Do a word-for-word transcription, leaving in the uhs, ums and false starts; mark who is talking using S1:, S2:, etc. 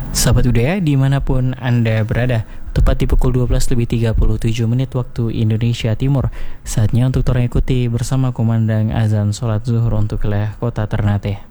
S1: Sahabat Udaya dimanapun Anda berada, tepat di pukul dua belas lebih tiga puluh tujuh menit waktu Indonesia Timur. Saatnya untuk orang ikuti bersama kumandang azan sholat zuhur untuk wilayah kota Ternate.